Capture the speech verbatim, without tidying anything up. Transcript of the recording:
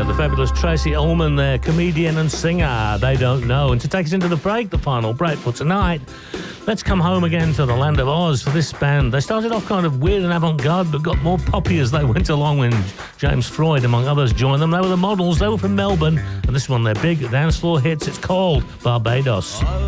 uh, the fabulous Tracy Ullman there, comedian and singer. They Don't Know. And to take us into the break, the final break for tonight, let's come home again to the land of Oz for this band. They started off kind of weird and avant-garde, but got more poppy as they went along when James Freud, among others, joined them. They were the Models. They were from Melbourne. And this one, their big dance floor hits. It's called Barbados.